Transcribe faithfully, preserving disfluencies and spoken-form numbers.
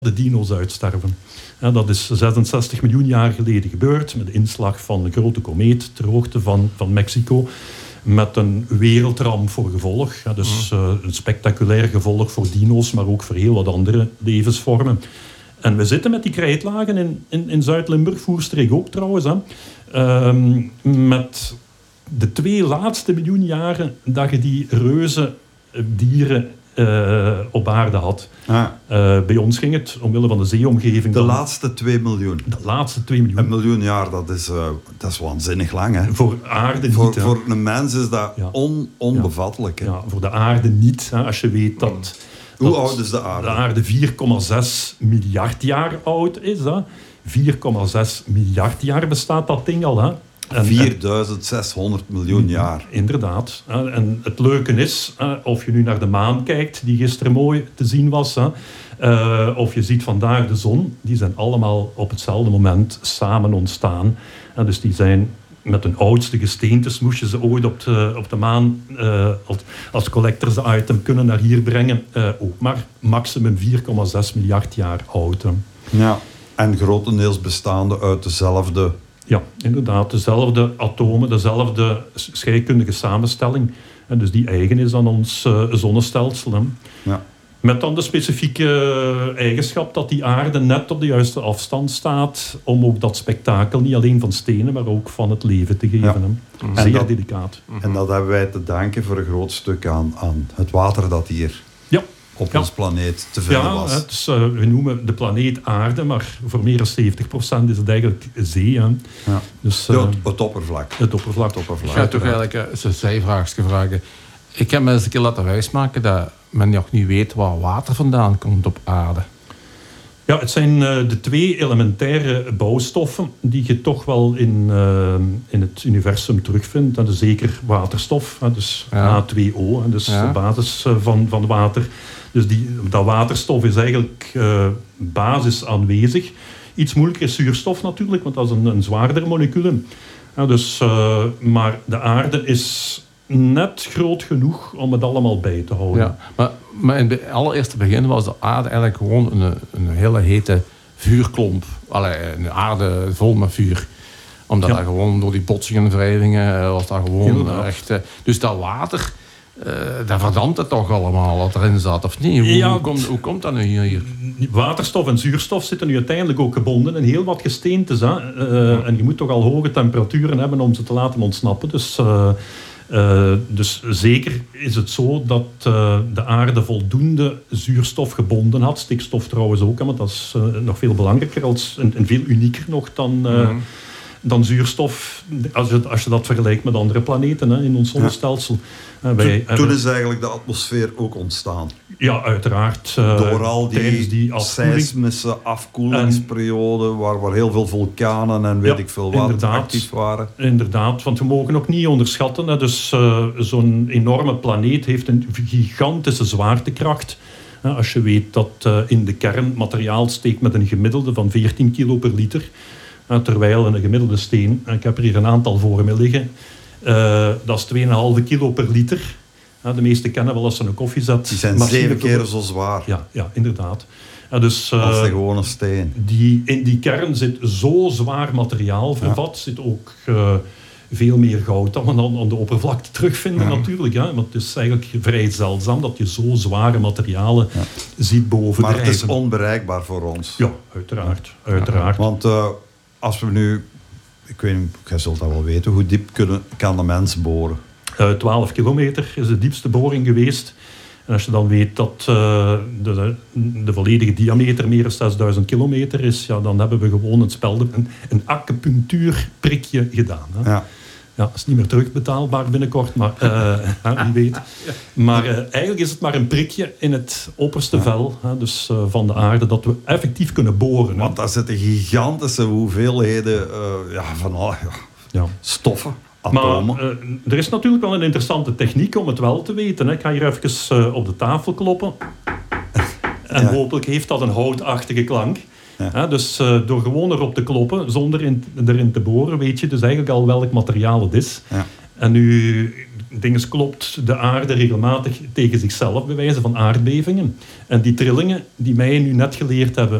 de dino's uitsterven. Ja, dat is zesenzestig miljoen jaar geleden gebeurd met de inslag van een grote komeet ter hoogte van, van Mexico. Met een wereldramp voor gevolg. Ja, dus uh, een spectaculair gevolg voor dino's, maar ook voor heel wat andere levensvormen. En we zitten met die krijtlagen in, in, in Zuid-Limburg, Voerstreek ook trouwens, hè, uh, met de twee laatste miljoen jaren dat je die reuze dieren uh, op aarde had. Ah. Uh, bij ons ging het, omwille van de zeeomgeving... De dan, laatste twee miljoen. De laatste twee miljoen. Een miljoen jaar, dat is, uh, dat is waanzinnig lang, hè? Voor aarde voor, niet. Hè. Voor een mens is dat ja. on, onbevattelijk. Hè? Ja, voor de aarde niet. Hè, als je weet dat... Hoe dat oud is de aarde? De aarde vier komma zes miljard jaar oud is. Hè. vier komma zes miljard jaar bestaat dat ding al. Hè. vierduizend zeshonderd miljoen jaar. Inderdaad. En het leuke is, of je nu naar de maan kijkt, die gisteren mooi te zien was, of je ziet vandaag de zon, die zijn allemaal op hetzelfde moment samen ontstaan. Dus die zijn met hun oudste gesteentes, moest je ze ooit op de, op de maan als collectors item kunnen naar hier brengen, ook maar maximum vier komma zes miljard jaar oud. Ja, en grotendeels bestaande uit dezelfde... Ja, inderdaad. Dezelfde atomen, dezelfde scheikundige samenstelling. En dus die eigen is aan ons uh, zonnestelsel. Hè. Ja. Met dan de specifieke eigenschap dat die aarde net op de juiste afstand staat om ook dat spektakel, niet alleen van stenen, maar ook van het leven te geven. Ja. Hè. Zeer dat, delicaat. En dat hebben wij te danken voor een groot stuk aan, aan het water dat hier... Ja. op ja. ons planeet te vinden ja, was. Het is, uh, we noemen de planeet aarde, maar voor meer dan zeventig procent is het eigenlijk zee. Hè. Ja. Dus, uh, ja, het, het oppervlak. Het oppervlak. Het oppervlak. Ik ga toch eigenlijk uh, een zijvraagje vragen. Ik heb me eens een keer laten wijsmaken dat men nog niet weet waar water vandaan komt op aarde. Ja, het zijn uh, de twee elementaire bouwstoffen die je toch wel in, uh, in het universum terugvindt. Dat is zeker waterstof, hè, dus ja. H twee O, hè, dus ja. de basis uh, van, van water. Dus die, dat waterstof is eigenlijk uh, basis aanwezig. Iets moeilijker is zuurstof natuurlijk, want dat is een, een zwaarder molecuul. Ja, dus, uh, maar de aarde is net groot genoeg om het allemaal bij te houden. Ja, maar, maar in het allereerste begin was de aarde eigenlijk gewoon een, een hele hete vuurklomp. Allee, een aarde vol met vuur. Omdat ja. dat gewoon door die botsingen en wrijvingen was dat gewoon uh, echt... Uh, dus dat water... Uh, dat verdampt het toch allemaal wat erin zat, of niet? Hoe, ja, hoe, komt, hoe komt dat nu hier? Waterstof en zuurstof zitten nu uiteindelijk ook gebonden in heel wat gesteentes. Hè? Uh, ja. En je moet toch al hoge temperaturen hebben om ze te laten ontsnappen. Dus, uh, uh, dus zeker is het zo dat uh, de aarde voldoende zuurstof gebonden had. Stikstof trouwens ook, hè, want dat is uh, nog veel belangrijker als, en, en veel unieker nog dan... Uh, mm-hmm. dan zuurstof, als je, als je dat vergelijkt met andere planeten hè, in ons zonnestelsel. Ja. Wij toen, hebben, toen is eigenlijk de atmosfeer ook ontstaan. Ja, uiteraard. Uh, Door al die, die seismische afkoelingsperiode, en, waar, waar heel veel vulkanen en weet ja, ik veel wat actief waren. Inderdaad, want we mogen ook niet onderschatten. Hè, dus uh, zo'n enorme planeet heeft een gigantische zwaartekracht. Uh, als je weet dat uh, in de kern materiaal steekt met een gemiddelde van veertien kilo per liter. Terwijl een gemiddelde steen, ik heb er hier een aantal voor me liggen, uh, dat is twee komma vijf kilo per liter. Uh, de meeste kennen wel als ze een koffiezet. Die zijn zeven keer zo zwaar. Ja, ja inderdaad. Uh, dus, uh, als de gewone steen. Die, in die kern zit zo zwaar materiaal vervat, ja. zit ook uh, veel meer goud dan we dan aan de oppervlakte terugvinden ja. natuurlijk. Hè? Want het is eigenlijk vrij zeldzaam dat je zo zware materialen ja. ziet bovendrijven. Maar het is onbereikbaar voor ons. Ja, uiteraard. uiteraard. Ja. Want... Uh, Als we nu, ik weet niet, jij zult dat wel weten, hoe diep kunnen, kan de mens boren? Uh, twaalf kilometer is de diepste boring geweest. En als je dan weet dat uh, de, de, de volledige diameter meer dan zesduizend kilometer is, ja, dan hebben we gewoon een spel, een, een acupunctuurprikje gedaan. Hè? Ja. Ja, het is niet meer terugbetaalbaar binnenkort, maar uh, wie weet. Maar uh, eigenlijk is het maar een prikje in het opperste ja. vel hè, dus, uh, van de aarde, dat we effectief kunnen boren. Want daar zitten gigantische hoeveelheden uh, ja, van oh, ja, ja. stoffen, atomen. Maar uh, er is natuurlijk wel een interessante techniek om het wel te weten. Hè. Ik ga hier even uh, op de tafel kloppen. En ja. hopelijk heeft dat een houtachtige klank. Ja. Ja, dus uh, door gewoon erop te kloppen, zonder in, erin te boren, weet je dus eigenlijk al welk materiaal het is. Ja. En nu dinges klopt de aarde regelmatig tegen zichzelf bewijzen van aardbevingen. En die trillingen die mij nu net geleerd hebben